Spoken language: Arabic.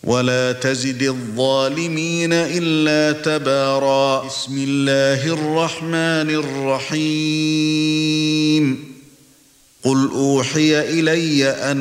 ولا تزد الظالمين إلا تبارا. بسم الله الرحمن الرحيم. قل أوحي إلي أن